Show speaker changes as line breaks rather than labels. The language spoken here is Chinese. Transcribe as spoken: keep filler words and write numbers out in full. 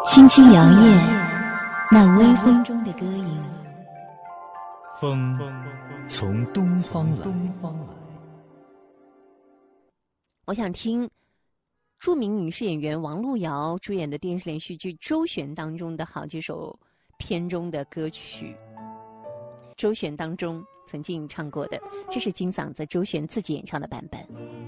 轻轻摇曳，那微风中的歌音。
风从东方来。
我想听著名影视演员王璐瑶主演的电视连续剧《周旋》当中的好几首片中的歌曲。周旋当中曾经唱过的，这是金嗓子周旋自己演唱的版本。